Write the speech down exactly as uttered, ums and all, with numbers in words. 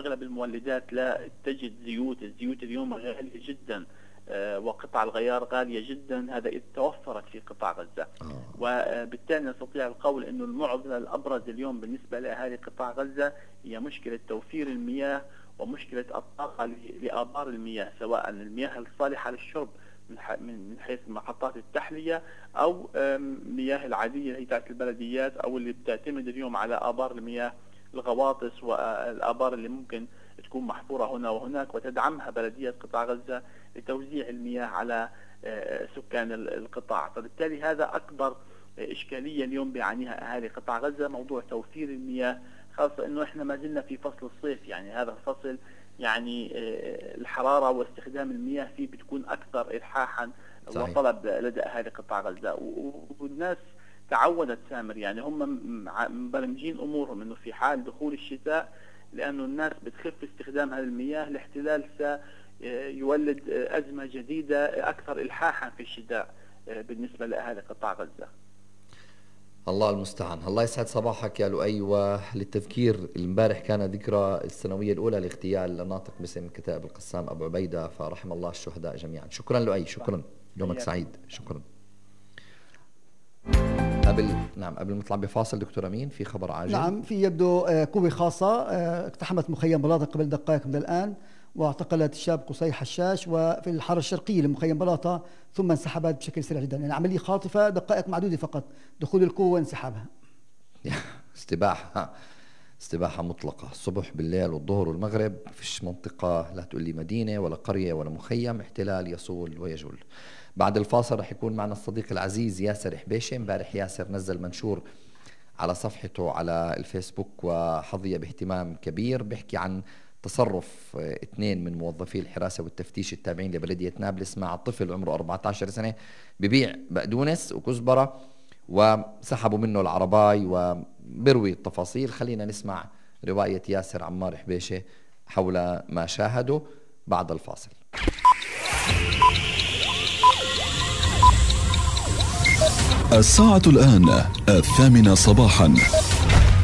أغلب المولدات لا تجد زيوت. الزيوت اليوم غالية جدا، وقطع الغيار غالية جدا، هذا إذا توفرت في قطاع غزة. وبالتالي نستطيع القول أنه المعضلة الأبرز اليوم بالنسبة لأهالي قطاع غزة هي مشكلة توفير المياه ومشكلة الطاقة لآبار المياه، سواء المياه الصالحة للشرب من حيث محطات التحلية أو مياه العادية هي تاعت البلديات، أو اللي بتعتمد اليوم على آبار المياه الغواطس والآبار اللي ممكن تكون محفورة هنا وهناك وتدعمها بلدية قطاع غزة لتوزيع المياه على سكان القطاع. فبالتالي هذا أكبر إشكالية اليوم بيعانيها أهالي قطاع غزة، موضوع توفير المياه، خاصة أنه إحنا ما زلنا في فصل الصيف. يعني هذا الفصل يعني الحرارة واستخدام المياه فيه بتكون أكثر إلحاحا وطلب لدى أهالي قطاع غزة. والناس تعودت سامر، يعني هم مبرمجين أمورهم أنه في حال دخول الشتاء، لأنه الناس بتخف استخدام هذه المياه، الاحتلال سيولد أزمة جديدة أكثر إلحاحا في الشتاء بالنسبة لأهالي قطاع غزة. الله المستعان. الله يسعد صباحك يا لؤي. وللتذكير، امبارح كان ذكرى السنوية الأولى لاغتيال الناطق باسم كتائب القسام أبو عبيدة، فرحم الله الشهداء جميعا. شكرا لؤي، شكرا، يومك سعيد، شكرا. قبل نعم قبل ما نطلع بفاصل دكتور أمين، في خبر عاجل. نعم، في يبدو قوة خاصة اقتحمت مخيم بلاطة قبل دقائق من الآن، واعتقلت الشاب قصي حشاش وفي الحارة الشرقية لمخيم بلاطة، ثم انسحبت بشكل سريع جدا. يعني عملية خاطفة، دقائق معدودة فقط، دخول القوة وانسحابها. استباحة استباحة مطلقة، الصبح بالليل والظهر والمغرب، فيش منطقة، لا تقول لي مدينة ولا قرية ولا مخيم، احتلال يصول ويجول. بعد الفاصل رح يكون معنا الصديق العزيز ياسر حبيشة. امبارح ياسر نزل منشور على صفحته على الفيسبوك وحظي باهتمام كبير، بيحكي عن تصرف اثنين من موظفي الحراسة والتفتيش التابعين لبلدية نابلس مع طفل عمره أربعة عشر سنة ببيع بقدونس وكزبرة، وسحبوا منه العرباي، وبروي التفاصيل. خلينا نسمع رواية ياسر عمار حبيشة حول ما شاهده بعد الفاصل. الساعة الآن الثامنة صباحا.